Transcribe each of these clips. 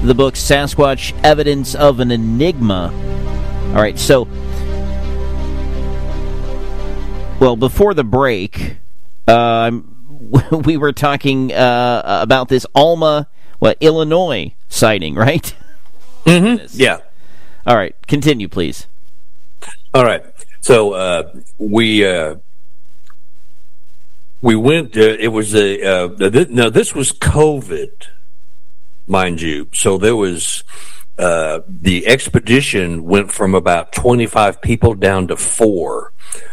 the book Sasquatch Evidence of an Enigma. All right, so, well, before the break, we were talking about this Alma, Illinois sighting, right? Mm-hmm. Yeah. All right, continue, please. All right. So we went. It was now this was COVID, mind you. So there was the expedition went from about 25 people down to 4.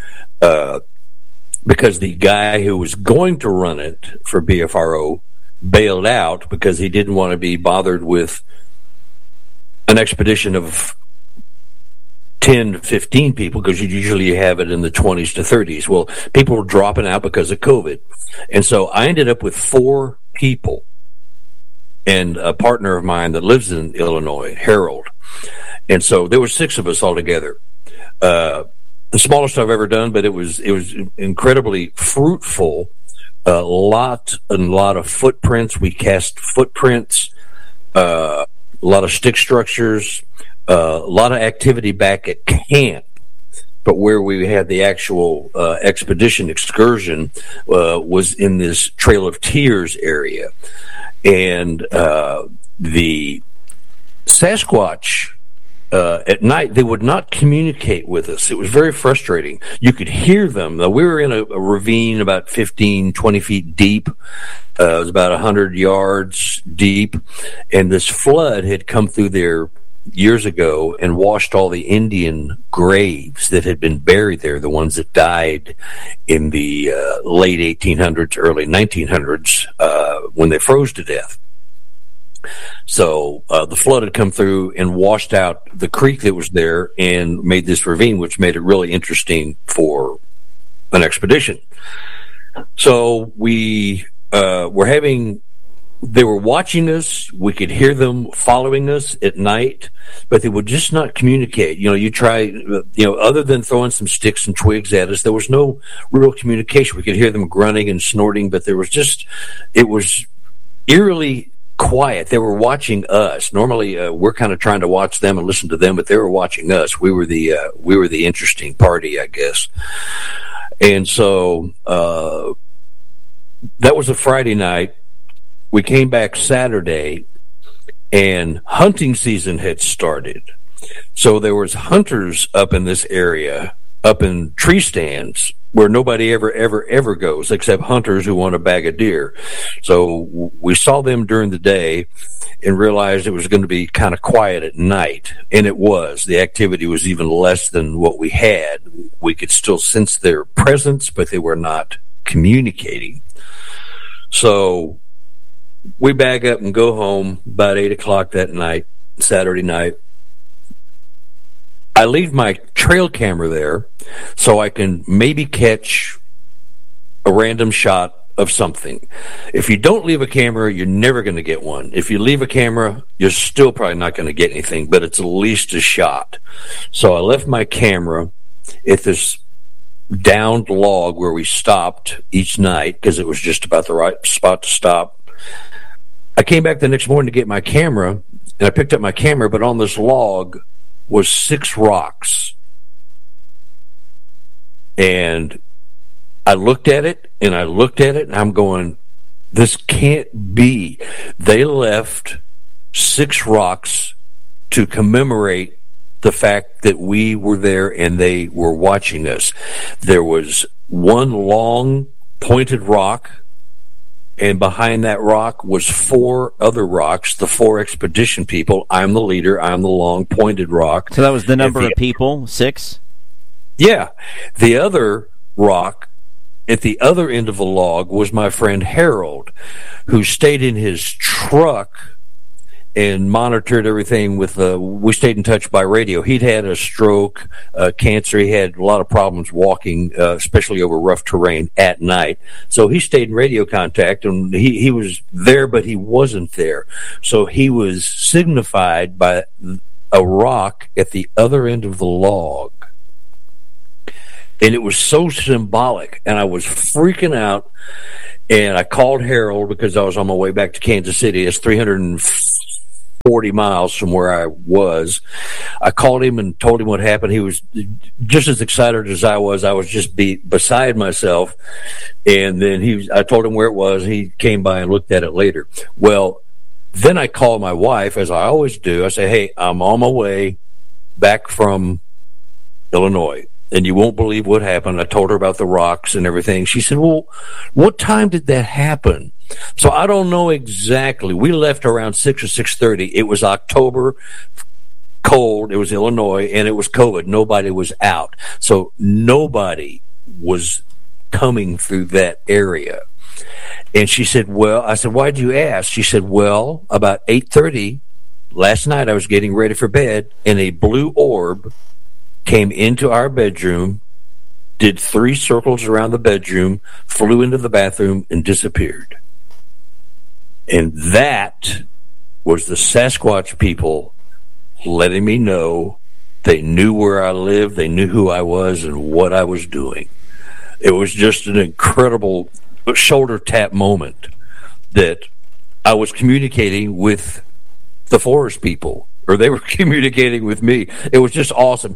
Because the guy who was going to run it for BFRO bailed out because he didn't want to be bothered with an expedition of 10 to 15 people, because you usually have it in the 20s to 30s. Well, people were dropping out because of COVID. And so I ended up with 4 people and a partner of mine that lives in Illinois, Harold. And so there were 6 of us altogether. The smallest I've ever done, but it was incredibly fruitful. A lot of footprints. We cast footprints, a lot of stick structures, a lot of activity back at camp. But where we had the actual expedition excursion was in this Trail of Tears area. And the Sasquatch, at night, they would not communicate with us. It was very frustrating. You could hear them. We were in a ravine about 15, 20 feet deep. It was about 100 yards deep. And this flood had come through there years ago and washed all the Indian graves that had been buried there, the ones that died in the late 1800s, early 1900s, when they froze to death. So the flood had come through and washed out the creek that was there and made this ravine, which made it really interesting for an expedition. So we they were watching us. We could hear them following us at night, but they would just not communicate. You try, other than throwing some sticks and twigs at us, there was no real communication. We could hear them grunting and snorting, but it was eerily quiet. They were watching us. Normally, we're kind of trying to watch them and listen to them, but they were watching us. We were the interesting party, I guess. And so that was a Friday night. We came back Saturday, and hunting season had started. So there was hunters up in this area, up in tree stands, where nobody ever goes, except hunters who want a bag of deer. So we saw them during the day and realized it was going to be kind of quiet at night. And it was. The activity was even less than what we had. We could still sense their presence, but they were not communicating. So we bag up and go home about 8 o'clock that night, Saturday night. I leave my trail camera there so I can maybe catch a random shot of something. If you don't leave a camera, you're never going to get one. If you leave a camera, you're still probably not going to get anything, but it's at least a shot. So I left my camera at this downed log where we stopped each night because it was just about the right spot to stop. I came back the next morning to get my camera, and I picked up my camera, but on this log was 6 rocks. And I looked at it, and I'm going, this can't be. They left 6 rocks to commemorate the fact that we were there and they were watching us. There was one long pointed rock, and behind that rock was 4 other rocks, the 4 expedition people. I'm the leader. I'm the long pointed rock. So that was the number of people, 6? Yeah. The other rock at the other end of the log was my friend Harold, who stayed in his truck and monitored everything with we stayed in touch by radio. He'd had a stroke, cancer. He had a lot of problems walking, especially over rough terrain at night. So he stayed in radio contact, and he was there, but he wasn't there. So he was signified by a rock at the other end of the log. And it was so symbolic, and I was freaking out. And I called Harold because I was on my way back to Kansas City. It's 350 40 miles from where I was. I called him and told him what happened. He was just as excited as I was. I was just beside myself. And then I told him where it was. He came by and looked at it later. Well, then I called my wife, as I always do. I say, hey, I'm on my way back from Illinois, and you won't believe what happened. I told her about the rocks and everything. She said, well, what time did that happen? So I don't know exactly. We left around 6 or 6:30. It was October, cold. It was Illinois, and it was COVID. Nobody was out. So nobody was coming through that area. And she said, well, I said, why'd you ask? She said, well, about 8:30 last night I was getting ready for bed, and a blue orb came into our bedroom, did 3 circles around the bedroom, flew into the bathroom, and disappeared. And that was the Sasquatch people letting me know they knew where I lived, they knew who I was, and what I was doing. It was just an incredible shoulder tap moment that I was communicating with the forest people, or they were communicating with me. It was just awesome.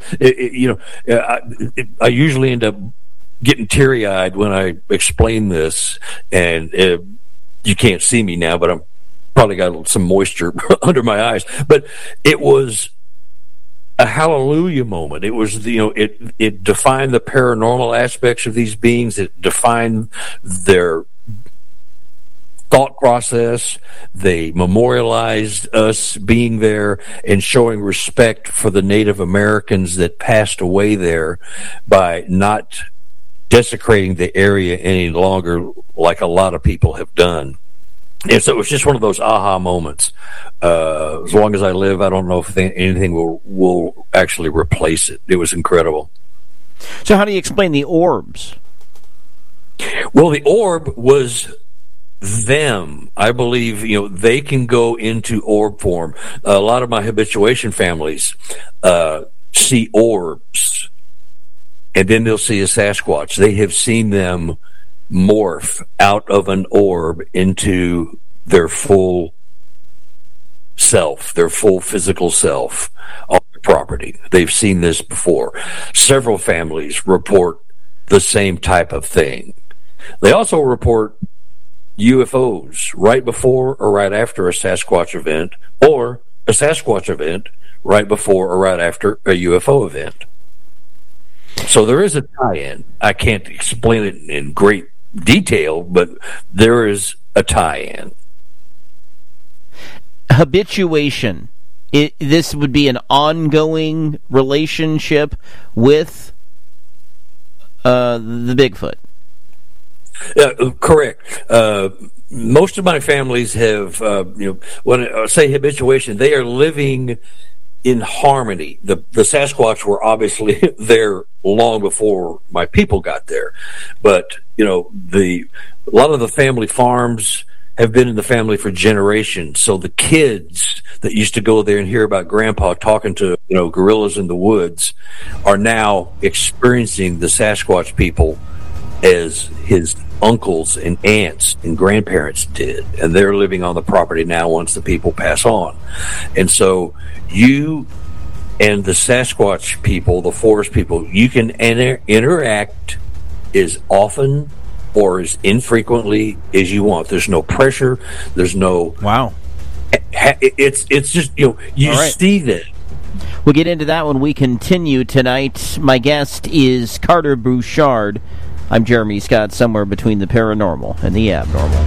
I usually end up getting teary-eyed when I explain this, and you can't see me now, but I'm probably got some moisture under my eyes. But it was a hallelujah moment. It was, it defined the paranormal aspects of these beings. It defined their thought process. They memorialized us being there and showing respect for the Native Americans that passed away there by not desecrating the area any longer like a lot of people have done. And so it was just one of those aha moments. As long as I live, I don't know if anything will actually replace it. It was incredible. So how do you explain the orbs? Well, the orb was them. I believe, they can go into orb form. A lot of my habituation families see orbs, and then they'll see a Sasquatch. They have seen them morph out of an orb into their full self, their full physical self on the property. They've seen this before. Several families report the same type of thing. They also report UFOs right before or right after a Sasquatch event, or a Sasquatch event right before or right after a UFO event. So there is a tie-in. I can't explain it in great detail, but there is a tie-in. Habituation. This would be an ongoing relationship with the Bigfoot. Correct. Most of my families have, when I say habituation, they are living in harmony. The Sasquatch were obviously there long before my people got there, but a lot of the family farms have been in the family for generations. So the kids that used to go there and hear about Grandpa talking to gorillas in the woods are now experiencing the Sasquatch people as his uncles and aunts and grandparents did, and they're living on the property now once the people pass on. And so you and the Sasquatch people, the forest people, you can interact as often or as infrequently as you want. There's no pressure. There's no... Wow. It's just, you right. See that. We'll get into that when we continue tonight. My guest is Carter Bouchard. I'm Jeremy Scott, somewhere between the paranormal and the abnormal.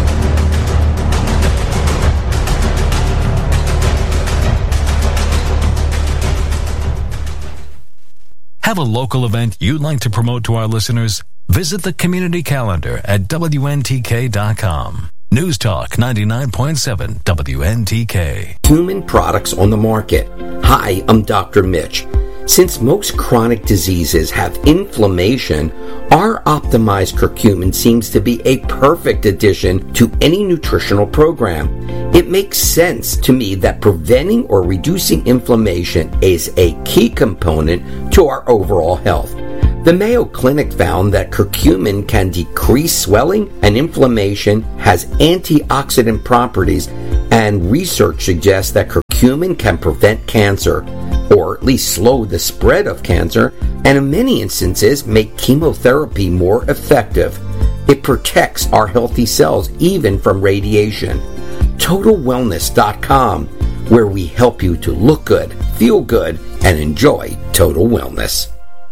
Have a local event you'd like to promote to our listeners? Visit the community calendar at WNTK.com. News Talk 99.7 WNTK. Human products on the market. Hi, I'm Dr. Mitch. Since most chronic diseases have inflammation, our optimized curcumin seems to be a perfect addition to any nutritional program. It makes sense to me that preventing or reducing inflammation is a key component to our overall health. The Mayo Clinic found that curcumin can decrease swelling and inflammation, has antioxidant properties, and research suggests that curcumin can prevent cancer, or at least slow the spread of cancer, and in many instances make chemotherapy more effective. It protects our healthy cells even from radiation. TotalWellness.com, where we help you to look good, feel good, and enjoy total wellness.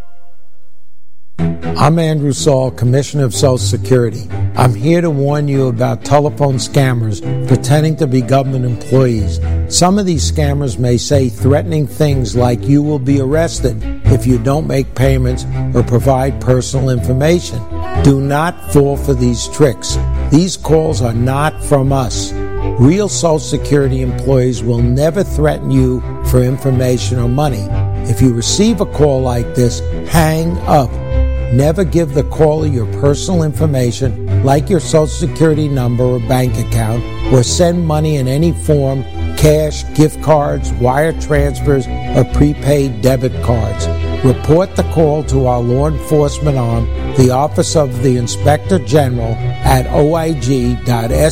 I'm Andrew Saul, Commissioner of Social Security. I'm here to warn you about telephone scammers pretending to be government employees. Some of these scammers may say threatening things like you will be arrested if you don't make payments or provide personal information. Do not fall for these tricks. These calls are not from us. Real Social Security employees will never threaten you for information or money. If you receive a call like this, hang up. Never give the caller your personal information, like your Social Security number or bank account, or send money in any form, cash, gift cards, wire transfers, or prepaid debit cards. Report the call to our law enforcement arm, the Office of the Inspector General, at oig.ssa.gov.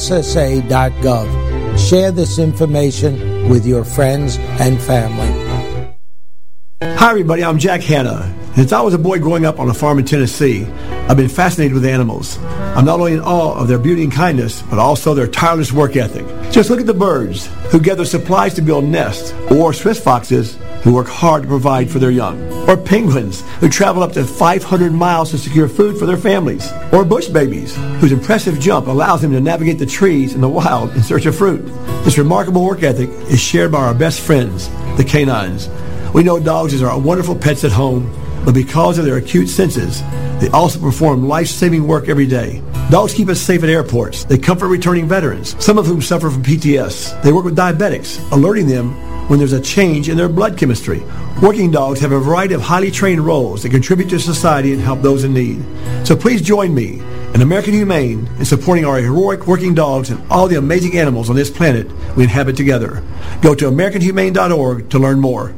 Share this information with your friends and family. Hi everybody, I'm Jack Hanna. Since I was a boy growing up on a farm in Tennessee, I've been fascinated with animals. I'm not only in awe of their beauty and kindness, but also their tireless work ethic. Just look at the birds who gather supplies to build nests, or Swiss foxes who work hard to provide for their young, or penguins who travel up to 500 miles to secure food for their families, or bush babies whose impressive jump allows them to navigate the trees in the wild in search of fruit. This remarkable work ethic is shared by our best friends, the canines. We know dogs are wonderful pets at home, but because of their acute senses, they also perform life-saving work every day. Dogs keep us safe at airports. They comfort returning veterans, some of whom suffer from PTS. They work with diabetics, alerting them when there's a change in their blood chemistry. Working dogs have a variety of highly trained roles that contribute to society and help those in need. So please join me and American Humane in supporting our heroic working dogs and all the amazing animals on this planet we inhabit together. Go to AmericanHumane.org to learn more.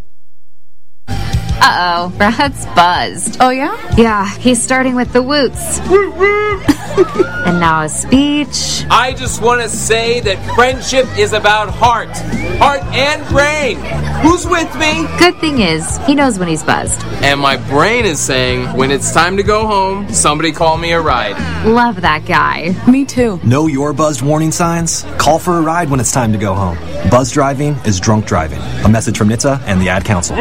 Uh-oh, Brad's buzzed. Oh, yeah? Yeah, he's starting with the woots. And now a speech. I just want to say that friendship is about heart and brain. Who's with me? Good thing is, he knows when he's buzzed. And my brain is saying, when it's time to go home, somebody call me a ride. Love that guy. Me too. Know your buzzed warning signs? Call for a ride when it's time to go home. Buzz driving is drunk driving. A message from NHTSA and the Ad Council.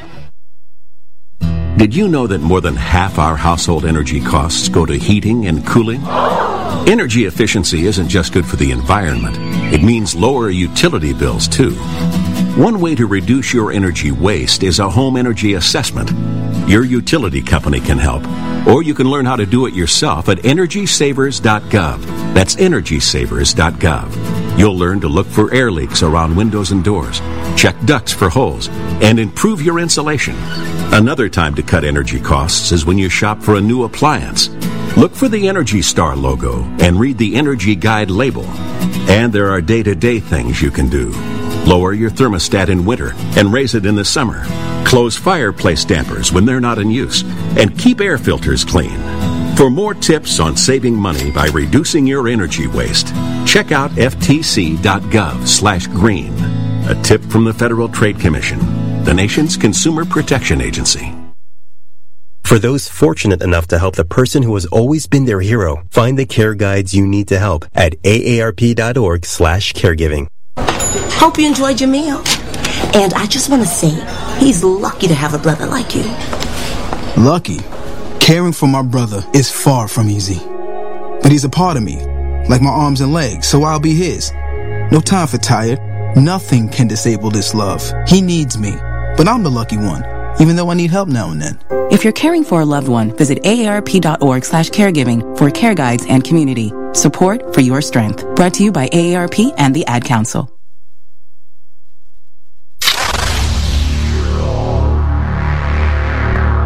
Did you know that more than half our household energy costs go to heating and cooling? Energy efficiency isn't just good for the environment. It means lower utility bills, too. One way to reduce your energy waste is a home energy assessment. Your utility company can help, or you can learn how to do it yourself at EnergySavers.gov. That's EnergySavers.gov. You'll learn to look for air leaks around windows and doors, check ducts for holes, and improve your insulation. Another time to cut energy costs is when you shop for a new appliance. Look for the Energy Star logo and read the Energy Guide label. And there are day-to-day things you can do. Lower your thermostat in winter and raise it in the summer. Close fireplace dampers when they're not in use. And keep air filters clean. For more tips on saving money by reducing your energy waste, check out ftc.gov/green. A tip from the Federal Trade Commission, the nation's consumer protection agency. For those fortunate enough to help the person who has always been their hero, find the care guides you need to help at aarp.org/caregiving. Hope you enjoyed your meal. And I just want to say, he's lucky to have a brother like you. Lucky? Caring for my brother is far from easy. But he's a part of me, like my arms and legs, so I'll be his. No time for tired. Nothing can disable this love. He needs me, but I'm the lucky one, even though I need help now and then. If you're caring for a loved one, visit aarp.org/caregiving for care guides and community. Support for your strength. Brought to you by AARP and the Ad Council.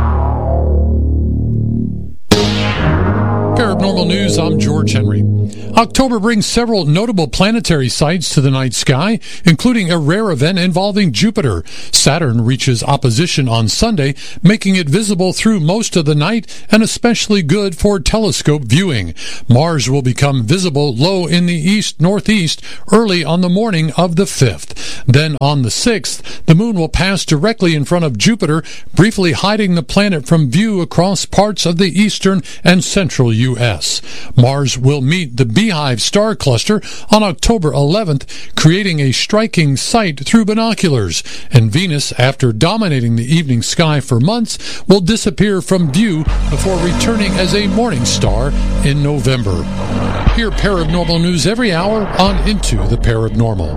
Paranormal News, I'm George Henry. October brings several notable planetary sights to the night sky, including a rare event involving Jupiter. Saturn reaches opposition on Sunday, making it visible through most of the night and especially good for telescope viewing. Mars will become visible low in the east-northeast early on the morning of the 5th. Then on the 6th, the moon will pass directly in front of Jupiter, briefly hiding the planet from view across parts of the eastern and central U.S. Mars will meet the Beehive star cluster on October 11th, creating a striking sight through binoculars. And Venus, after dominating the evening sky for months, will disappear from view before returning as a morning star in November. Hear Paranormal News every hour on Into the Paranormal.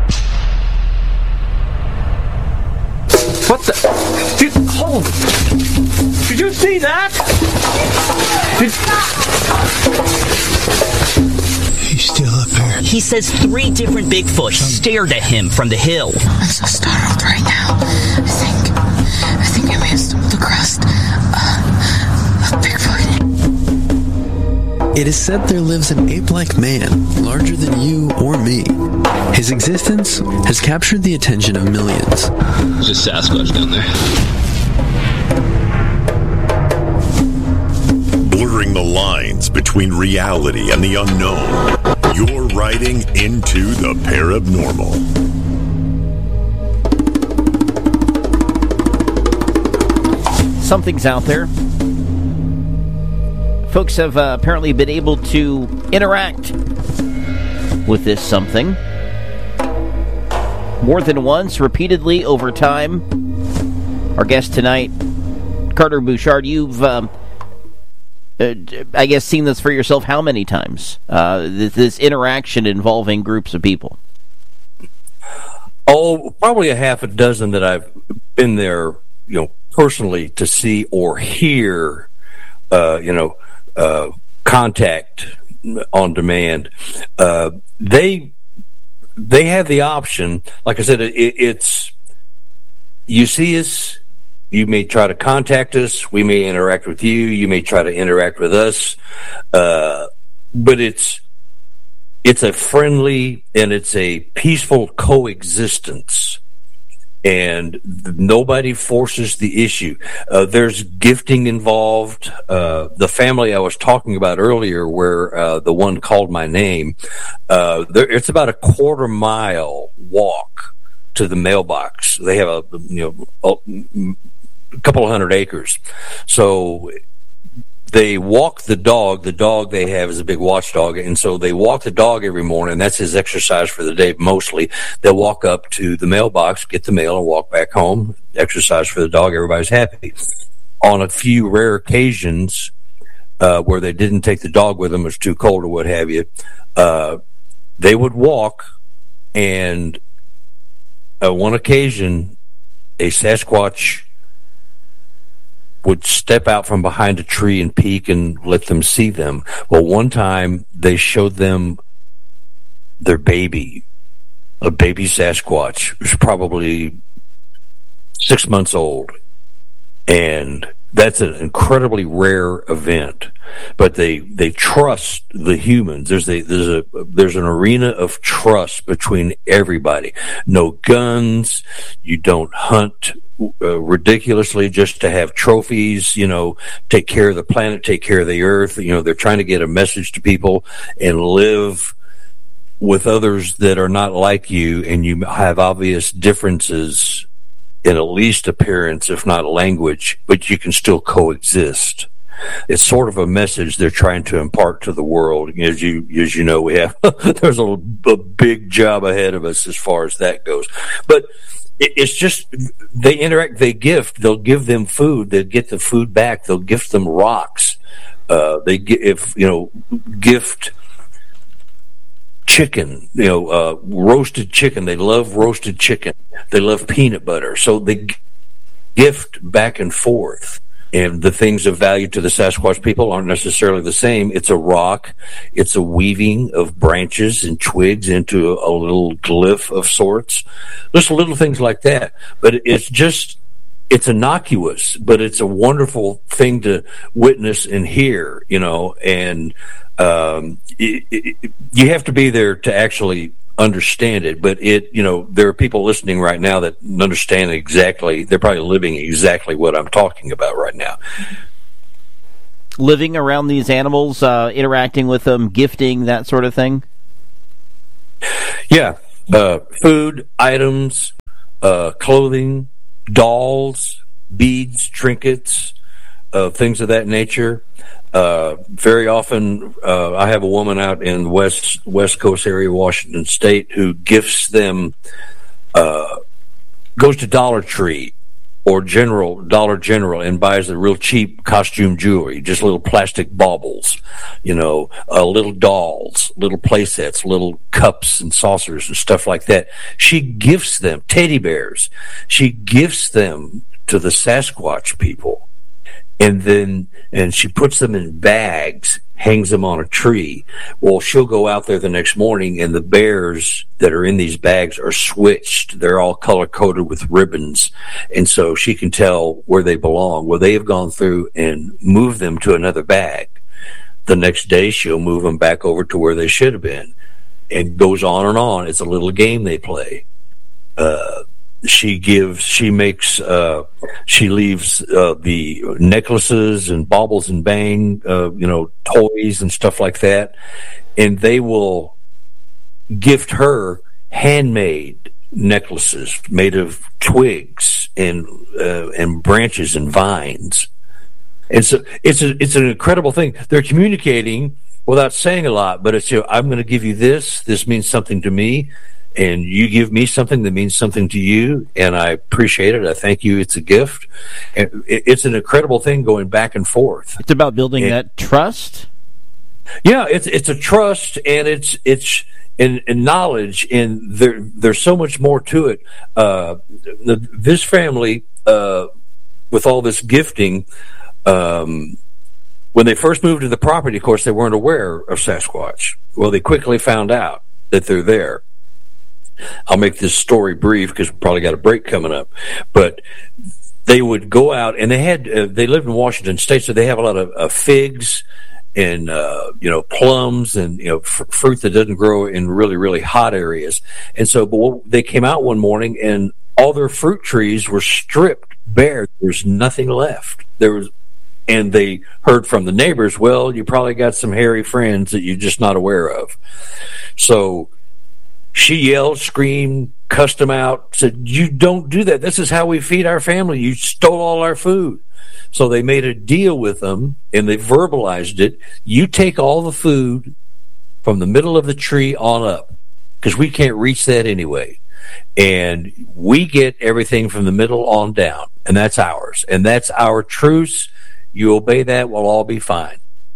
What the? Did you see that? He's still up there. He says 3 different Bigfoot stared at him from the hill. I'm so startled right now. I think I may have stumbled across a Bigfoot. It is said there lives an ape-like man, larger than you or me. His existence has captured the attention of millions. There's a Sasquatch down there. Blurring the lines between reality and the unknown. You're riding into the paranormal. Something's out there. Folks have apparently been able to interact with this something more than once, repeatedly, over time. Our guest tonight, Carter Bouchard, you've, I guess, seen this for yourself how many times? This interaction involving groups of people. Oh, probably a half a dozen that I've been there, personally to see or hear, contact on demand. They have the option. Like I said, it's you see us, you may try to contact us, we may interact with you, you may try to interact with us, but it's a friendly and it's a peaceful coexistence. And nobody forces the issue. There's gifting involved. The family I was talking about earlier, where the one called my name, it's about a quarter-mile walk to the mailbox. They have a couple of 100 acres. So they walk the dog. The dog they have is a big watchdog, and so they walk the dog every morning. That's his exercise for the day, mostly. They'll walk up to the mailbox, get the mail, and walk back home. Exercise for the dog. Everybody's happy. On a few rare occasions where they didn't take the dog with them, it was too cold or what have you, they would walk, and on one occasion, a Sasquatch would step out from behind a tree and peek and let them see them. Well, one time they showed them their baby, a baby Sasquatch. It was probably 6 months old. And that's an incredibly rare event. But they trust the humans. There's an arena of trust between everybody. No guns. You don't hunt ridiculously just to have trophies, take care of the planet, take care of the earth. They're trying to get a message to people and live with others that are not like you, and you have obvious differences in at least appearance, if not language, but you can still coexist. It's sort of a message they're trying to impart to the world. As you know, we have there's a big job ahead of us as far as that goes. But it's just they interact, they gift. They'll give them food. They'll get the food back. They'll gift them rocks. Gift chicken. Roasted chicken. They love roasted chicken. They love peanut butter. So they gift back and forth. And the things of value to the Sasquatch people aren't necessarily the same. It's a rock. It's a weaving of branches and twigs into a little glyph of sorts. Just little things like that. But it's innocuous, but it's a wonderful thing to witness and hear, and you have to be there to actually understand it. But there are people listening right now that understand exactly. They're probably living exactly what I'm talking about right now. Living around these animals, interacting with them, gifting, that sort of thing? Yeah. Food, items, clothing, dolls, beads, trinkets, things of that nature. Very often, I have a woman out in West Coast area, Washington State, who gifts them, goes to Dollar Tree or Dollar General and buys the real cheap costume jewelry, just little plastic baubles, little dolls, little play sets, little cups and saucers and stuff like that. She gifts them, teddy bears. She gifts them to the Sasquatch people. And she puts them in bags, hangs them on a tree. Well, she'll go out there the next morning, and the bears that are in these bags are switched. They're all color-coded with ribbons, and so she can tell where they belong. Well, they have gone through and moved them to another bag. The next day, she'll move them back over to where they should have been, and goes on and on. It's a little game they play. She leaves the necklaces and baubles and bang, toys and stuff like that. And they will gift her handmade necklaces made of twigs and branches and vines. And so it's an incredible thing. They're communicating without saying a lot, but it's, I'm going to give you this. This means something to me. And you give me something that means something to you, and I appreciate it. I thank you. It's a gift. And it's an incredible thing going back and forth. It's about building that trust. Yeah, it's a trust, and it's in knowledge, and there's so much more to it. This family, with all this gifting, when they first moved to the property, of course, they weren't aware of Sasquatch. Well, they quickly found out that they're there. I'll make this story brief because we probably got a break coming up. But they would go out, and they lived in Washington State, so they have a lot of figs and plums and fruit that doesn't grow in really, really hot areas. And so, but they came out one morning, and all their fruit trees were stripped bare. There's nothing left. And they heard from the neighbors, well, you probably got some hairy friends that you're just not aware of. So she yelled, screamed, cussed them out, said, you don't do that. This is how we feed our family. You stole all our food. So they made a deal with them, and they verbalized it. You take all the food from the middle of the tree on up, because we can't reach that anyway. And we get everything from the middle on down, and that's ours. And that's our truce. You obey that, we'll all be fine.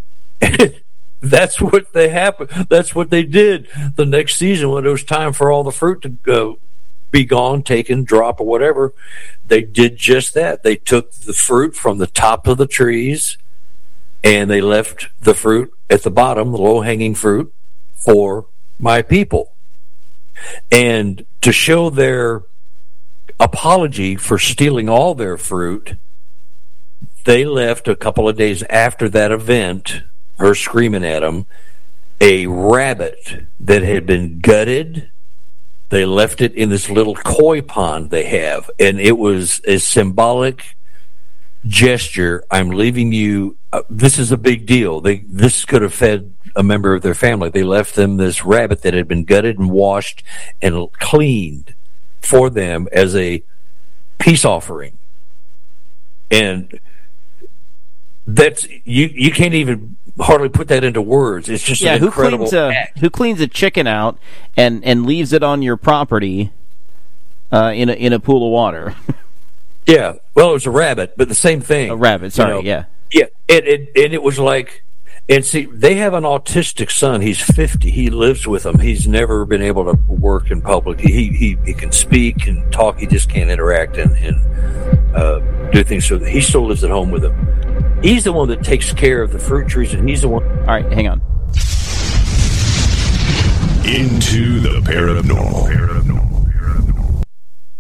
That's what That's what they did the next season when it was time for all the fruit to be gone, taken, drop, or whatever. They did just that. They took the fruit from the top of the trees, and they left the fruit at the bottom, the low-hanging fruit, for my people. And to show their apology for stealing all their fruit, they left a couple of days after that event, her screaming at them, a rabbit that had been gutted. They left it in this little koi pond they have, and it was a symbolic gesture. I'm leaving you. This is a big deal. This could have fed a member of their family. They left them this rabbit that had been gutted and washed and cleaned for them as a peace offering. And that's you can't even hardly put that into words. It's just an incredible act. Who cleans a chicken out and leaves it on your property in a pool of water? Yeah, well, it was a rabbit, but the same thing. A rabbit, sorry, yeah. Yeah, and it was like, and see, they have an autistic son. He's 50. He lives with them. He's never been able to work in public. He can speak and talk. He just can't interact and do things. So he still lives at home with them. He's the one that takes care of the fruit trees, and he's the one. All right, hang on. Into the Paranormal.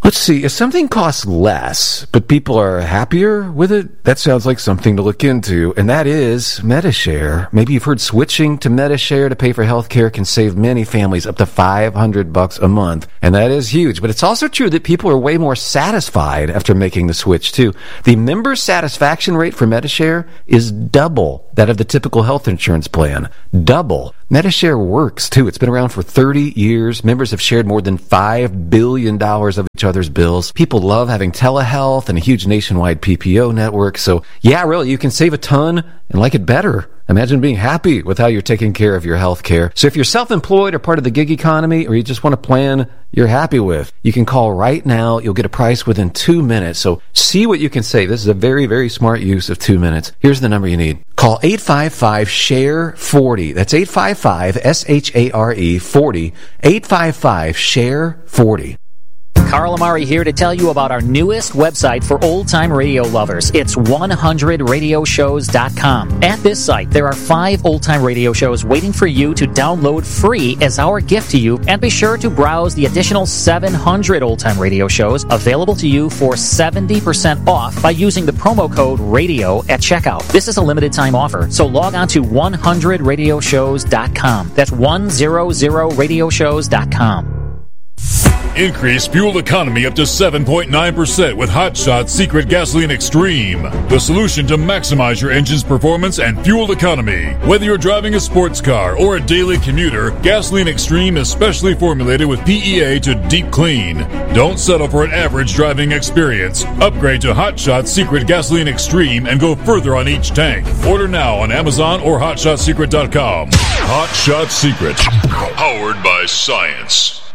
Let's see, if something costs less, but people are happier with it, that sounds like something to look into, and that is Medi-Share. Maybe you've heard switching to Medi-Share to pay for healthcare can save many families up to $500 a month, and that is huge. But it's also true that people are way more satisfied after making the switch, too. The member satisfaction rate for Medi-Share is double that of the typical health insurance plan. Double. Medi-Share works, too. It's been around for 30 years. Members have shared more than $5 billion of each other's bills. People love having telehealth and a huge nationwide PPO network. So, yeah, really, you can save a ton and like it better. Imagine being happy with how you're taking care of your health care. So if you're self-employed or part of the gig economy, or you just want a plan you're happy with, you can call right now. You'll get a price within 2 minutes. So see what you can save. This is a very, very smart use of 2 minutes. Here's the number you need. Call 855-SHARE-40. That's 855-SHARE-40. 855-SHARE-40. Carl Amari here to tell you about our newest website for old-time radio lovers. It's 100radioshows.com. At this site, there are 5 old-time radio shows waiting for you to download free as our gift to you, and be sure to browse the additional 700 old-time radio shows available to you for 70% off by using the promo code RADIO at checkout. This is a limited-time offer, so log on to 100radioshows.com. That's 100radioshows.com. Increase fuel economy up to 7.9% with Hot Shot Secret Gasoline Extreme. The solution to maximize your engine's performance and fuel economy. Whether you're driving a sports car or a daily commuter, Gasoline Extreme is specially formulated with PEA to deep clean. Don't settle for an average driving experience. Upgrade to Hot Shot Secret Gasoline Extreme and go further on each tank. Order now on Amazon or HotShotSecret.com. Hot Shot Secret. Powered by science.